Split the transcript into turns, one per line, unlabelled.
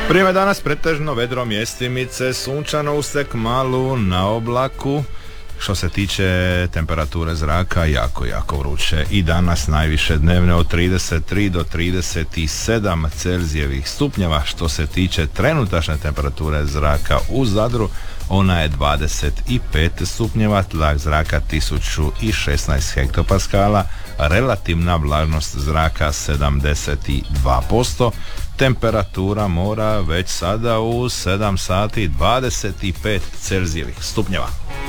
Vrijeme danas pretežno vedro, mjestimice, sunčano ustek malu na oblaku. Što se tiče temperature zraka, jako vruće. I danas najviše dnevne od 33 do 37 Celzijevih stupnjeva. Što se tiče trenutačne temperature zraka u Zadru, ona je 25 stupnjeva, tlak zraka 1016 hektopaskala, relativna vlažnost zraka 72%, temperatura mora već sada u 7 sati 25 Celzijevih stupnjeva.